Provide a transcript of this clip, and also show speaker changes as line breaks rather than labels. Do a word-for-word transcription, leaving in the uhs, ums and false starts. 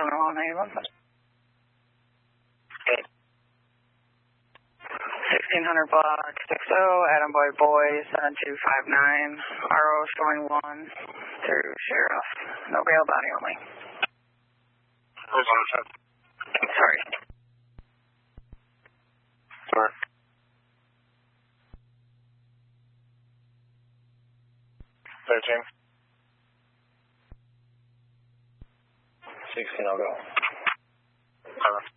Terminal ninety-one. sixteen hundred block six oh, Adam Boy Boy seven two five nine, R O showing one through Sheriff. No bail, body only. Sorry.
Sorry. thirteen. sixteen, I'll go. Over.